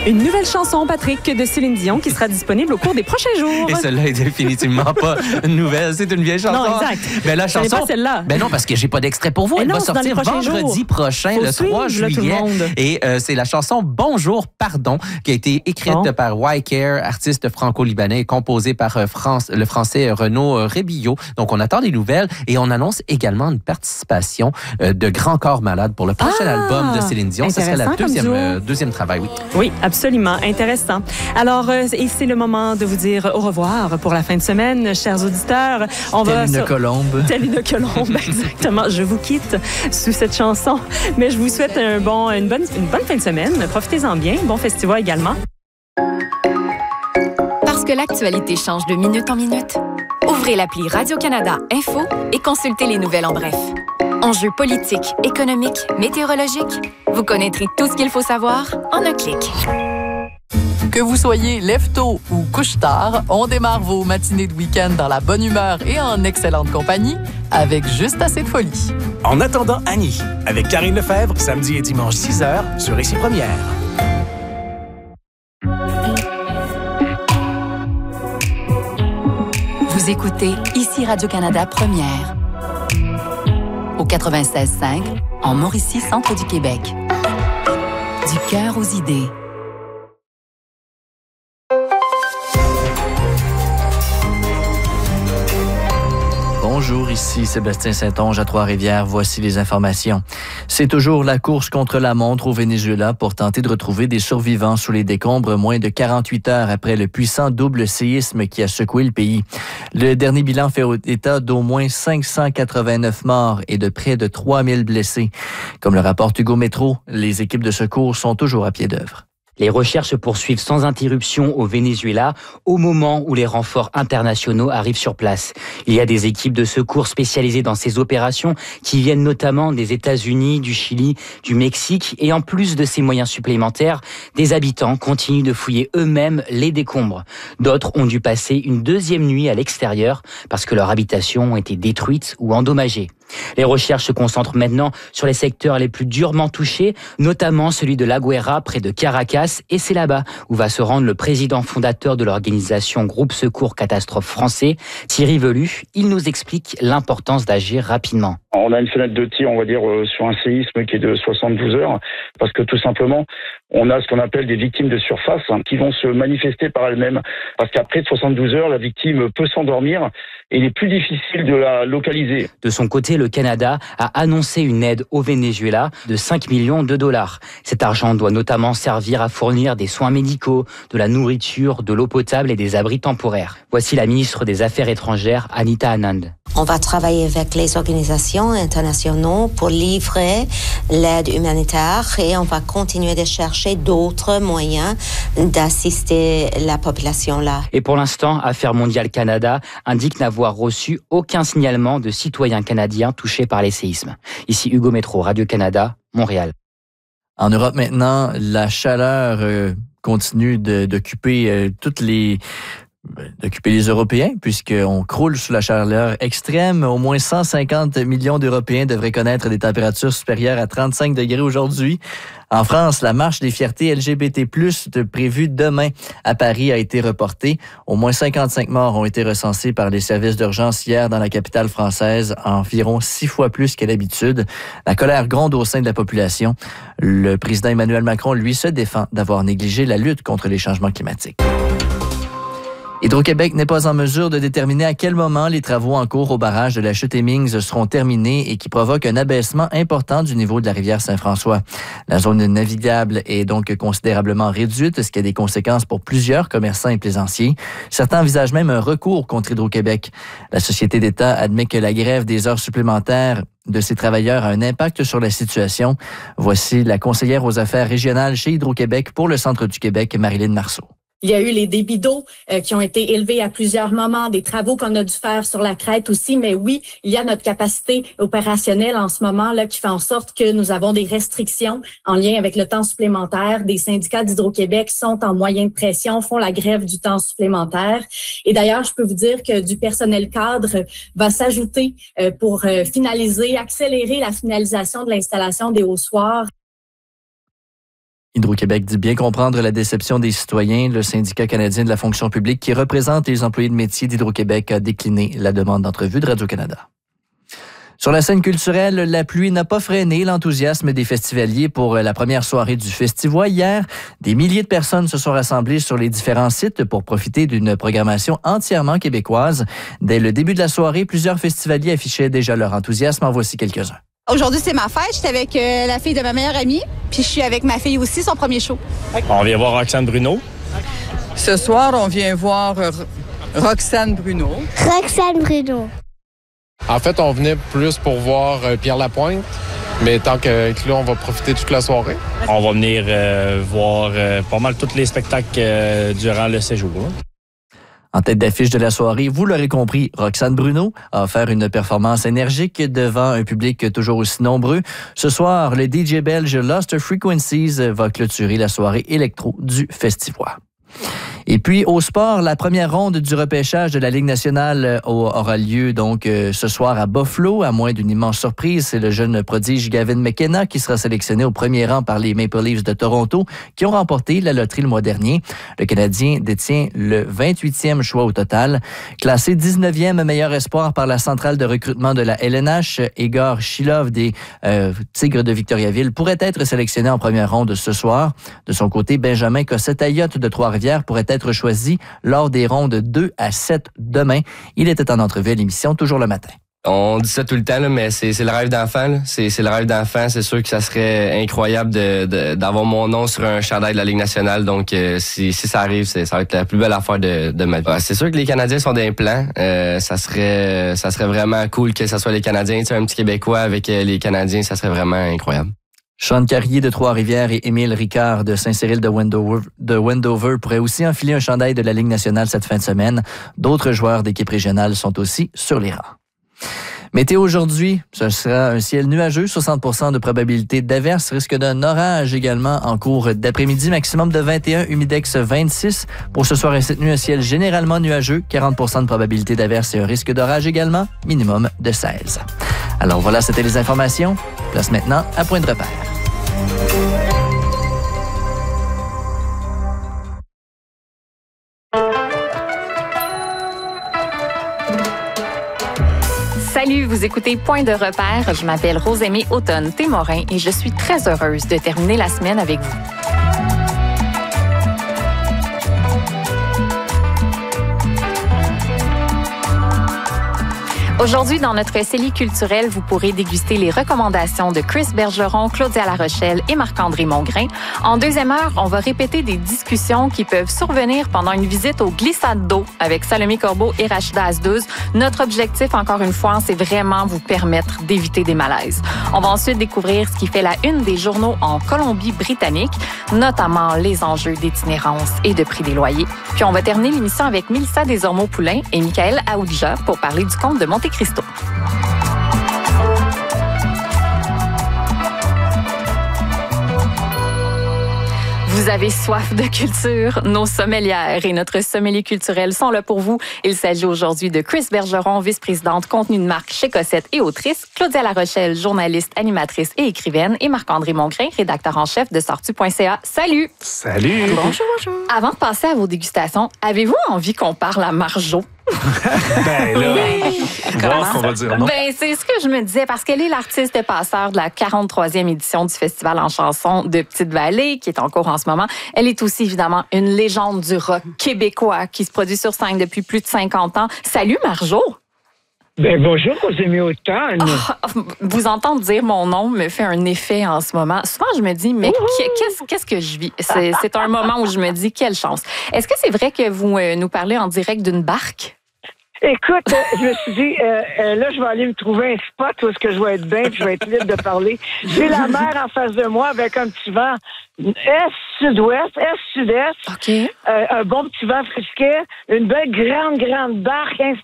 Une nouvelle chanson, Patrick, de Céline Dion qui sera disponible au cours des prochains jours. Et celle-là est définitivement pas une nouvelle, c'est une vieille chanson. Non, exact. Mais la chanson, pas celle-là. Ben non, parce que j'ai pas d'extrait pour vous. Elle va sortir vendredi prochain, le 3 juillet. Et c'est la chanson Bonjour, pardon, qui a été écrite par Wycare, artiste franco-libanais, et composée par le français Renaud Rébillot. Donc, on attend des nouvelles et on annonce également une participation de Grand Corps Malade pour le prochain album de Céline Dion. Ce serait la deuxième travail, oui. Oui, absolument. Intéressant. Alors, et c'est le moment de vous dire au revoir pour la fin de semaine, chers auditeurs. Telle une colombe. Telle une colombe, exactement. Je vous quitte sous cette chanson, mais je vous souhaite une bonne fin de semaine. Profitez-en bien. Bon festival également. Parce que l'actualité change de minute en minute, ouvrez l'appli Radio-Canada Info et consultez les nouvelles en bref. Enjeux politiques, économiques, météorologiques, vous connaîtrez tout ce qu'il faut savoir en un clic. Que vous soyez lève-tôt ou couche-tard, on démarre vos matinées de week-end dans la bonne humeur et en excellente compagnie avec juste assez de folie. En attendant Annie, avec Karine Lefebvre, samedi et dimanche 6h sur Ici Première. Vous écoutez Ici Radio-Canada Première. Au 96.5, en Mauricie, centre du Québec. Du cœur aux idées. Bonjour, ici Sébastien Saint-Onge à Trois-Rivières. Voici les informations. C'est toujours la course contre la montre au Venezuela pour tenter de retrouver des survivants sous les décombres moins de 48 heures après le puissant double séisme qui a secoué le pays. Le dernier bilan fait état d'au moins 589 morts et de près de 3000 blessés. Comme le rapporte Hugo Métro, les équipes de secours sont toujours à pied d'œuvre. Les recherches se poursuivent sans interruption au Venezuela au moment où les renforts internationaux arrivent sur place. Il y a des équipes de secours spécialisées dans ces opérations qui viennent notamment des États-Unis, du Chili, du Mexique et en plus de ces moyens supplémentaires, des habitants continuent de fouiller eux-mêmes les décombres. D'autres ont dû passer une deuxième nuit à l'extérieur parce que leurs habitations ont été détruites ou endommagées. Les recherches se concentrent maintenant sur les secteurs les plus durement touchés, notamment celui de La Guaira, près de Caracas, et c'est là-bas où va se rendre le président fondateur de l'organisation Groupe Secours Catastrophe français, Thierry Velu. Il nous explique l'importance d'agir rapidement. On a une fenêtre de tir, on va dire, sur un séisme qui est de 72 heures, parce que tout simplement, on a ce qu'on appelle des victimes de surface qui vont se manifester par elles-mêmes, parce qu'après 72 heures, la victime peut s'endormir et il est plus difficile de la localiser. De son côté, le Canada a annoncé une aide au Venezuela de 5 millions de dollars. Cet argent doit notamment servir à fournir des soins médicaux, de la nourriture, de l'eau potable et des abris temporaires. Voici la ministre des Affaires étrangères, Anita Anand. On va travailler avec les organisations internationales pour livrer l'aide humanitaire et on va continuer de chercher d'autres moyens d'assister la population là. Et pour l'instant, Affaires mondiales Canada indique n'avoir reçu aucun signalement de citoyens canadiens touchés par les séismes. Ici Hugo Métro, Radio-Canada, Montréal. En Europe maintenant, la chaleur continue d'occuper d'occuper les Européens, puisqu'on croule sous la chaleur extrême. Au moins 150 millions d'Européens devraient connaître des températures supérieures à 35 degrés aujourd'hui. En France, la marche des fiertés LGBT+, prévue demain à Paris, a été reportée. Au moins 55 morts ont été recensés par les services d'urgence hier dans la capitale française, environ 6 fois plus qu'à l'habitude. La colère gronde au sein de la population. Le président Emmanuel Macron, lui, se défend d'avoir négligé la lutte contre les changements climatiques. Hydro-Québec n'est pas en mesure de déterminer à quel moment les travaux en cours au barrage de la Chute-Hemmings seront terminés et qui provoquent un abaissement important du niveau de la rivière Saint-François. La zone navigable est donc considérablement réduite, ce qui a des conséquences pour plusieurs commerçants et plaisanciers. Certains envisagent même un recours contre Hydro-Québec. La Société d'État admet que la grève des heures supplémentaires de ses travailleurs a un impact sur la situation. Voici la conseillère aux affaires régionales chez Hydro-Québec pour le centre du Québec, Marilyn Marceau. Il y a eu les débits d'eau qui ont été élevés à plusieurs moments, des travaux qu'on a dû faire sur la crête aussi. Mais oui, il y a notre capacité opérationnelle en ce moment là qui fait en sorte que nous avons des restrictions en lien avec le temps supplémentaire. Des syndicats d'Hydro-Québec sont en moyen de pression, font la grève du temps supplémentaire. Et d'ailleurs, je peux vous dire que du personnel cadre va s'ajouter pour accélérer la finalisation de l'installation des haussoirs. Hydro-Québec dit bien comprendre la déception des citoyens. Le syndicat canadien de la fonction publique qui représente les employés de métier d'Hydro-Québec a décliné la demande d'entrevue de Radio-Canada. Sur la scène culturelle, la pluie n'a pas freiné l'enthousiasme des festivaliers pour la première soirée du Festivois. Hier, des milliers de personnes se sont rassemblées sur les différents sites pour profiter d'une programmation entièrement québécoise. Dès le début de la soirée, plusieurs festivaliers affichaient déjà leur enthousiasme. En voici quelques-uns. Aujourd'hui, c'est ma fête. J'étais avec la fille de ma meilleure amie, puis je suis avec ma fille aussi, son premier show. On vient voir Roxane Bruno. Ce soir, on vient voir Roxane Bruno. Roxane Bruno. En fait, on venait plus pour voir Pierre Lapointe, mais tant que là, on va profiter toute la soirée. On va venir voir pas mal tous les spectacles durant le séjour. En tête d'affiche de la soirée, vous l'aurez compris, Roxane Bruno a offert une performance énergique devant un public toujours aussi nombreux. Ce soir, le DJ belge Lost Frequencies va clôturer la soirée électro du Festivois. Et puis, au sport, la première ronde du repêchage de la Ligue nationale aura lieu donc ce soir à Buffalo. À moins d'une immense surprise, c'est le jeune prodige Gavin McKenna qui sera sélectionné au premier rang par les Maple Leafs de Toronto qui ont remporté la loterie le mois dernier. Le Canadien détient le 28e choix au total. Classé 19e meilleur espoir par la centrale de recrutement de la LNH, Egor Shilov des Tigres de Victoriaville pourrait être sélectionné en première ronde ce soir. De son côté, Benjamin Cossette-Ayotte de Trois-Rivières pourrait être choisi lors des rondes 2 à 7 demain. Il était en entrevue à l'émission Toujours le matin. On dit ça tout le temps, là, mais c'est le rêve d'enfant. Là. C'est le rêve d'enfant. C'est sûr que ça serait incroyable d'avoir mon nom sur un chandail de la Ligue nationale. Donc, si ça arrive, ça va être la plus belle affaire de ma vie. C'est sûr que les Canadiens sont d'un plan. Ça serait vraiment cool que ce soit les Canadiens. Tu sais, un petit Québécois avec les Canadiens, ça serait vraiment incroyable. Sean Carrier de Trois-Rivières et Émile Ricard de Saint-Cyril de Wendover pourraient aussi enfiler un chandail de la Ligue nationale cette fin de semaine. D'autres joueurs d'équipe régionale sont aussi sur les rangs. Météo aujourd'hui, ce sera un ciel nuageux, 60% de probabilité d'averse, risque d'un orage également en cours d'après-midi, maximum de 21, humidex 26. Pour ce soir et cette nuit, un ciel généralement nuageux, 40% de probabilité d'averse et un risque d'orage également, minimum de 16. Alors voilà, c'était les informations. Place maintenant à Point de repère. Salut, vous écoutez Point de repère. Je m'appelle Rosemée Automne-Témorin et je suis très heureuse de terminer la semaine avec vous. Aujourd'hui, dans notre CELI culturel, vous pourrez déguster les recommandations de Chris Bergeron, Claudia Larochelle et Marc-André Mongrain. En deuxième heure, on va répéter des discussions qui peuvent survenir pendant une visite aux glissades d'eau avec Salomé Corbeau et Rachida Azdouz. Notre objectif, encore une fois, c'est vraiment vous permettre d'éviter des malaises. On va ensuite découvrir ce qui fait la une des journaux en Colombie-Britannique, notamment les enjeux d'itinérance et de prix des loyers. Puis on va terminer l'émission avec Mélissa Desormeaux-Poulain et Michael Aoudja pour parler du comte de Monte-Cristo. Vous avez soif de culture? Nos sommelières et notre sommelier culturel sont là pour vous. Il s'agit aujourd'hui de Chris Bergeron, vice-présidente contenu de marque chez Cossette et autrice, Claudia Larochelle, journaliste, animatrice et écrivaine, et Marc-André Mongrain, rédacteur en chef de Sortu.ca. Salut! Salut! Bonjour, bonjour! Avant de passer à vos dégustations, avez-vous envie qu'on parle à Marjo? Ben là, voir qu'on va dire non. Ben, c'est ce que je me disais, parce qu'elle est l'artiste passeur de la 43e édition du Festival en chanson de Petite-Vallée, qui est en cours en ce moment. Elle est aussi, évidemment, une légende du rock québécois qui se produit sur scène depuis plus de 50 ans. Salut, Marjo! Ben bonjour, Rosemée Automne. Vous entendre dire mon nom me fait un effet en ce moment. Souvent, je me dis, mais qu'est-ce que je vis? C'est un moment où je me dis, quelle chance. Est-ce que c'est vrai que vous nous parlez en direct d'une barque? Écoute, je me suis dit, là, je vais aller me trouver un spot où est-ce que je vais être bien, puis je vais être libre de parler. J'ai la mer en face de moi avec un petit vent est-sud-ouest, est-sud-est. Okay. Un bon petit vent frisquet, une belle grande barque